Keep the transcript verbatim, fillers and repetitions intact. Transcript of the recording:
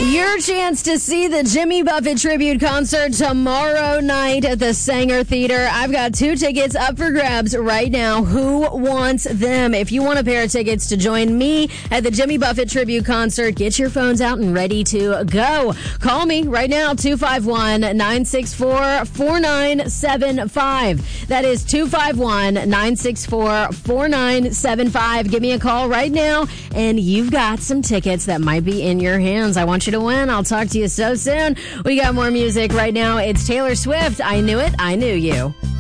Your chance to see the Jimmy Buffett tribute concert tomorrow night at the Sanger Theater. I've got two tickets up for grabs right now. Who wants them? If you want a pair of tickets to join me at the Jimmy Buffett tribute concert, get your phones out and ready to go. Call me right now, two five one, nine six four, four nine seven five. That is two five one, nine six four, four nine seven five. Give me a call right now, and you've got some tickets that might be in your hands. I want you to win. I'll talk to you so soon. We got more music right now. It's Taylor Swift. I Knew It. I Knew You.